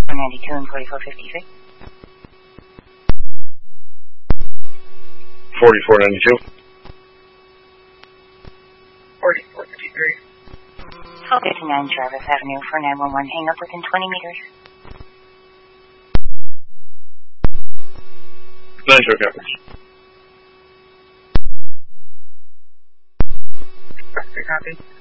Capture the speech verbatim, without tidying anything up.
ninety-two and forty-four fifty-three. forty-four ninety-two. forty-four fifty-three. twelve fifty-nine Jarvis Avenue for nine one one. Hang up within twenty meters. Nitro coverage. Copy.